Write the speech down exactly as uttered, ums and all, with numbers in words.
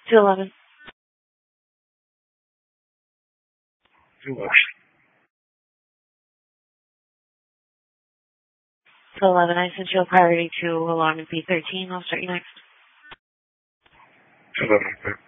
To eleven. To what? To eleven. I sent you a priority to alarm in P thirteen. I'll start you next. To eleven.